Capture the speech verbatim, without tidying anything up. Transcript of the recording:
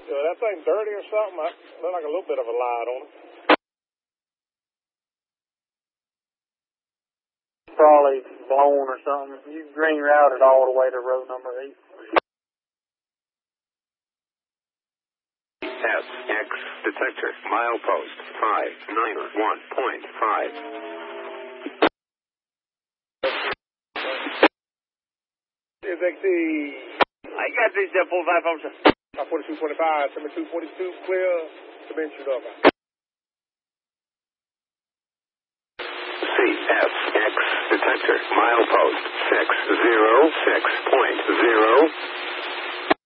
Yeah, that thing dirty or something? I look like a little bit of a light on it. Probably blown or something. You green routed all the way to road number eight. S X detector milepost five nine one point five. Is X D. I got this there four five officer. forty-two twenty-five, seventy-two forty-two, clear, dimension up. C S X detector milepost six zero six point zero.